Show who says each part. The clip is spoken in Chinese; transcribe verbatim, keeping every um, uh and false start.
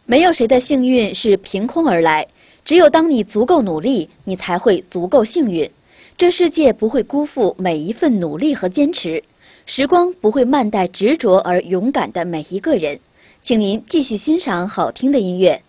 Speaker 1: 没有谁的幸运是凭空而来，只有当你足够努力，你才会足够幸运。这世界不会辜负每一份努力和坚持，时光不会慢待执着而勇敢的每一个人。请您继续欣赏好听的音乐。